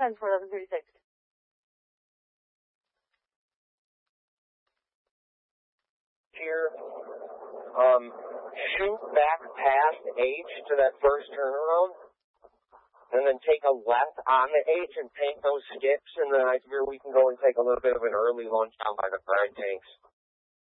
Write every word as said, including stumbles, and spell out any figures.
ten for eleven thirty-six. Here, um, shoot back past H to that first turnaround, and then take a left on the H and paint those skips, and then I figure we can go and take a little bit of an early lunch down by the fried tanks.